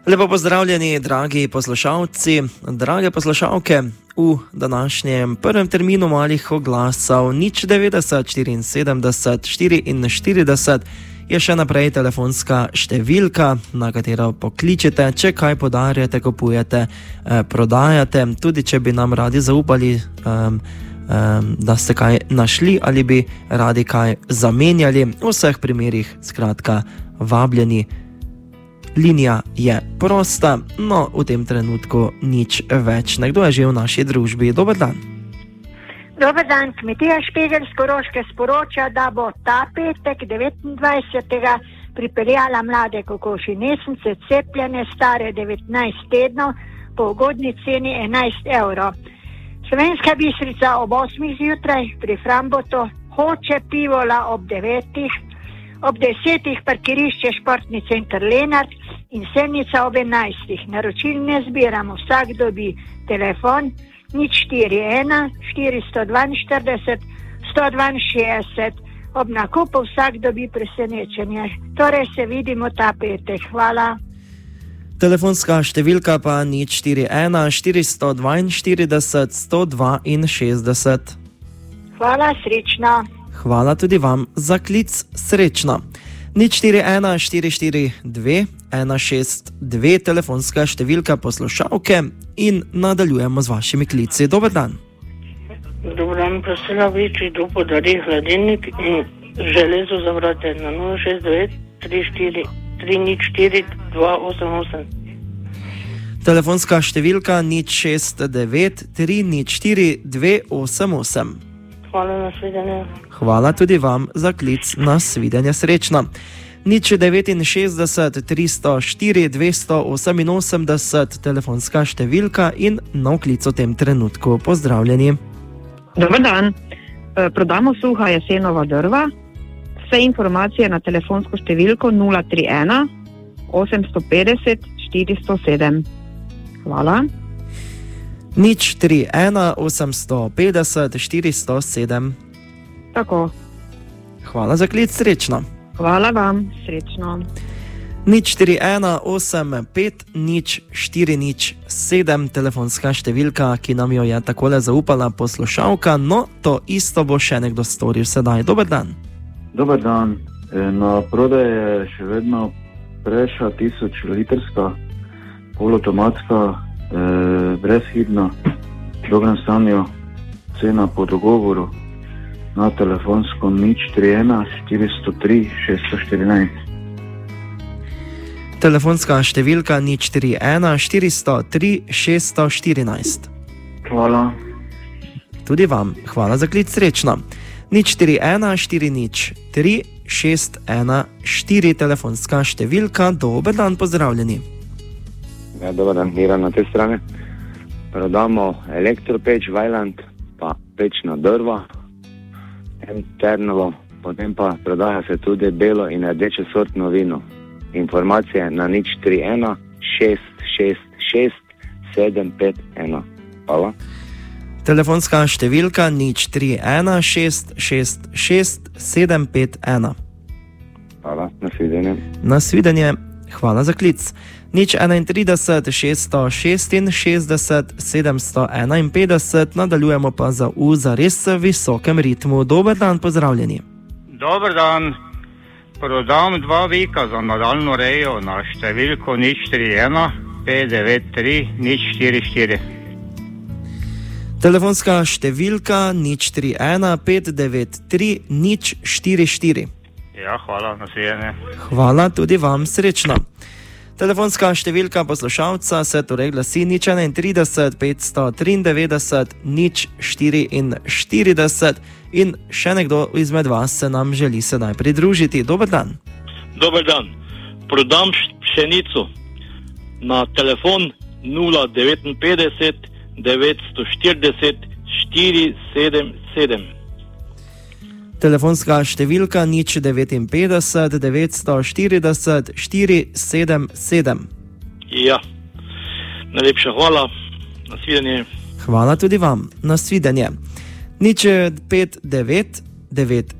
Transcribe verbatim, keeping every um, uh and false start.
Lepo pozdravljeni, dragi poslušalci, drage poslušalke. V današnjem prvem terminu malih oglasov nič devetdeset štiriinsedemdeset štiriinštirideset je še naprej telefonska številka, na katero pokličete, če kaj podarjate, kupujete, eh, prodajate. Tudi če bi nam radi zaupali, um, um, da ste kaj našli ali bi radi kaj zamenjali. V vseh primerih, skratka, vabljeni. Linija je prosta, no v tem trenutku nič več. Nekdo je že v naši družbi. Dober dan. Dober dan, Kmetija Špegelj z Koroške sporoča, da bo ta petek devetindvajsetega pripeljala mlade kokoši nesence, cepljene, stare devetnajst tednov, po ugodni ceni enajst evrov. Slovenska bistrica ob osmih zjutraj, pri Frambotu, Hoče pivola ob devetih, ob desetih parkirišče Športni center Lenart in Senica ob enajstih. Naročil ne zbiramo, vsak dobi telefon nič štiri ena štiristo dvainštirideset sto dvainšestdeset. Ob nakupu vsak dobi presenečenje. Torej se vidimo ta petek. Hvala. Telefonska številka pa nič štiri ena štiristo dvainštirideset sto dvainšestdeset. Hvala, srečno. Hvala tudi vam za klic, srečno. nič štiri ena štiri štiri dve ena šest dve, telefonska številka poslušalke, in nadaljujemo z vašimi klici. Dober dan. Dober dan, prosila bi, če kdo podari hladilnik in železo za vrate na nula šest devet tri štiri tri nič štiri dva osem osem. Telefonska številka nič šest devet tri nič štiri dve osem osem. Hvala, nasvidenje. Hvala tudi vam za klic, nasvidenje, srečno. nič devetinšestdeset tristo štiri dvesto oseminosemdeset, telefonska številka, in nov klic v tem trenutku. Pozdravljeni. Dobar dan. E, prodamo suha jesenova drva. Vse informacije na telefonsko številko nula tri ena osemsto petdeset štiristo sedem. Hvala. nič tri ena osemsto petdeset štiristo sedem. Tako. Hvala za klic, srečno. Hvala vam, srečno. nič štiri ena osem pet nič štiri nič sedem, telefonska številka, ki nam jo je takole zaupala poslušalka. No, to isto bo še nekdo storil sedaj. Dober dan. Dober dan. Na prodaj je še vedno Preša tisoč litrska, polotomatska, eh, brezhibna, v dobrem stanju, cena po dogovoru na telefonsko nič tri ena štiristo tri šeststo štirinajst. Telefonska številka nič tri ena štiristo tri šeststo štirinajst. Hvala. Tudi vam hvala za klic, srečno. nič štiri ena štiri nič tri šest ena štiri, telefonska številka. Dober dan, pozdravljeni. Ja, dober dan, Miran na te strane. Prodamo elektropeč Vajland, pa peč na drva, internovo, potem pa prodaja se tudi belo in rdeče sortno vino. Informacije na nič tri ena šest šest šest sedem pet ena. Hvala. Telefonska številka nič tri ena šest šest šest sedem pet ena. Hvala, nasvidenje. Nasvidenje, hvala za klic. nič enaintrideset šeststo šestinšestdeset sedemsto enainpetdeset, nadaljujemo pa za v zares visokem ritmu. Dober dan, pozdravljeni. Dober dan. Prodam dva vika za nadaljno rejo na številko nič štiri ena pet devet tri nič štiri štiri. Telefonska številka nič tri ena pet devet tri nič štiri štiri. Ja, hvala, nasvidenje. Hvala tudi vam, srečno. Telefonska številka poslušalca se torej glasi nič enaintrideset petsto triindevetdeset nič štiriinštirideset, in še nekdo izmed vas se nam želi sedaj pridružiti. Dober dan. Dober dan. Prodam pšenico na telefon nula devetinpetdeset devetsto štirideset štiri sedem sedem. Telefonska številka nič devetinpetdeset devetsto štirideset štiri sedem sedem. Ja, najlepša hvala, nasvidenje. Hvala tudi vam, nasvidenje. nič pet devet devet